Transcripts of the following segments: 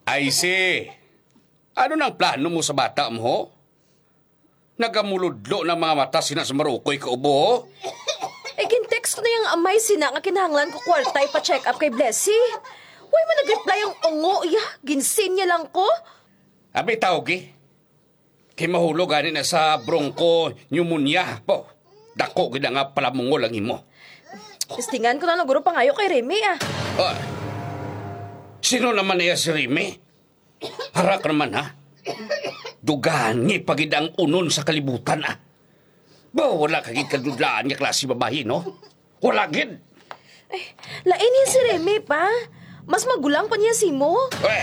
Ay si, ano nang plano mo sa bata mo, ho? Nagamuludlo ng mga mata sina sa marukoy ka ubo, ho? Gintext ko na yung amay sina nga kinahanglan ko kwarta ipa-check up kay Blessy. Huwag mo nag-reply ang ungo, ginsin niya lang ko. Abi tawag kay mahulog gani na sa bronco pneumonia po. Dako gina nga pala mungo lang imo. Testingan ko na lang guro pangayo kay Remy, Ah, sino naman niya si Remy? Harak naman, ha? Dugangi pagid ang unon sa kalibutan, Ba, wala kagid kadudlaan niya klase babae, no? Wala gid. Ay, lain yan si Remy, pa. Mas magulang pa niya si mo.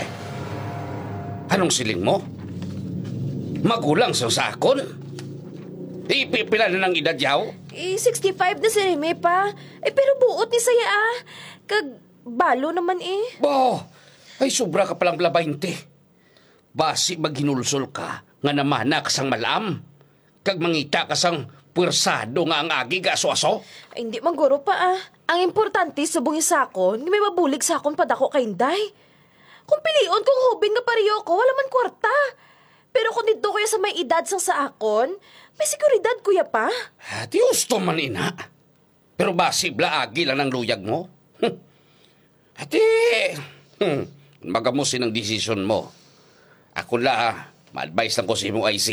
Anong siling mo? Magulang sa sakon? Ipipila na ng edad yaw? 65 na si Remy, pa. Pero buot ni saya, Kag balo naman, Bo, ay sobra ka palang blabainte. Basi maghinulsol ka nga namana kasang malam. Kag mangita kasang puwersado nga ang agi gaso-aso. Ay, hindi man guro pa, Ang importante sa bungi sakon, may mabulig sakon padako kay Inday. Kung pilion kung hubin nga pariyo ko, wala man kwarta. Pero kung dito kuya sa may edad sang sa akon, may seguridad kuya pa. Ati gusto man ina. Pero basi blaagi lang ang luyag mo. Ati, magamusin ang desisyon mo. Ako ma-advise lang ko sa imong IC,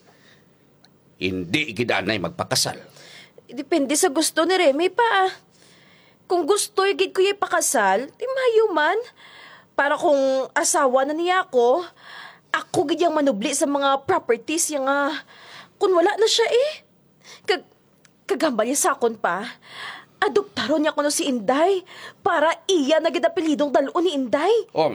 Hindi gidanay magpakasal. Depende sa gusto ni Remy pa, Kung gusto gid kuya pakasal, di mayo man. Para kung asawa na niya ako gid yang manubli sa mga properties yang kung wala na siya kagambal niya sakon pa. Adoptaron niya ko no si Inday para iya na gid apelidong dalo ni Inday.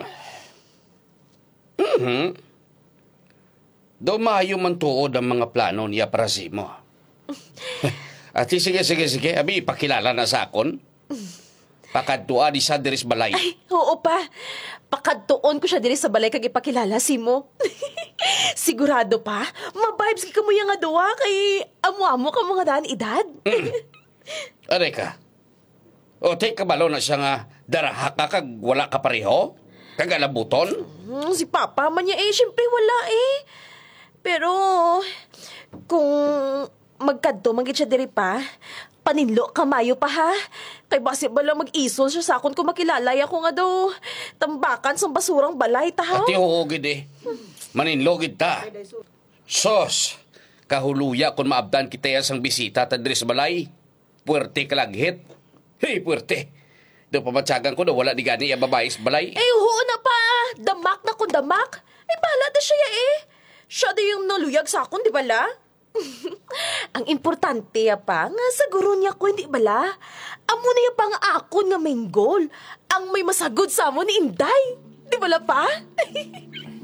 Dumayo man tuod ang mga plano niya para si mo. At sige. Abi, ipakilala na sa akon. Pakadtua di sa diris balay. Ay, oo pa. Pakadtuon ko siya diri sa balay kag ipakilala si mo. Sigurado pa, mabibes ka mo yung nga duwa kay amo-amo ka mga daan edad. Aray ka. O, take kabalo na siya nga daraha ka kag wala ka pareho? Kag alabuton? Si Papa man niya syempre wala Pero, kung magkadto manggit siya diri pa, paninlo kamayo pa ha. Kay basi bala mag-isol siya sa akon kung makilalay ako nga daw tambakan sa basurang balay ta ha. Ati huugid Maninlogid ta. Sos, kahuluya kung maabdan kita sang bisita ta diri sa balay. Puwerte kalaghit. Hey, puwerte. Doon pamatsagan ko na wala di gani ang babae sa balay. Oo na pa. Damak na kung damak. Bahala na siya Siya di yung naluyag sa akon, di bala? Ang importante pa, nga siguro niya ko, hindi bala? Amo na yung pang akon nga main goal. Ang may masagod sa amo ni Inday. Di bala pa?